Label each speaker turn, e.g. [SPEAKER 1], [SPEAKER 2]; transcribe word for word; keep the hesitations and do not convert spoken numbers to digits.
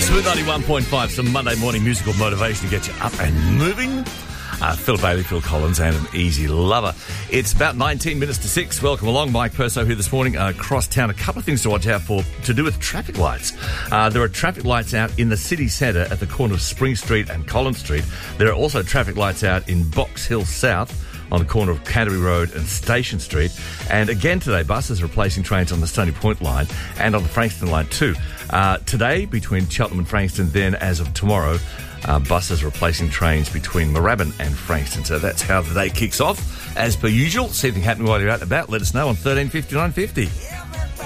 [SPEAKER 1] Smooth ninety-one point five, some Monday morning musical motivation to get you up and moving. Uh, Phil Bailey, Phil Collins, and an easy lover. It's about nineteen minutes to six. Welcome along. Mike Perso here this morning. Uh, across town, a couple of things to watch out for to do with traffic lights. Uh, there are traffic lights out in the city centre at the corner of Spring Street and Collins Street. There are also traffic lights out in Box Hill South on the corner of Canterbury Road and Station Street. And again today, buses are replacing trains on the Stony Point line and on the Frankston line too. Uh, today, between Cheltenham and Frankston, then as of tomorrow, uh, buses replacing trains between Moorabbin and Frankston. So that's how the day kicks off. As per usual, see anything happening while you're out and about, let us know on thirteen fifty, nine fifty.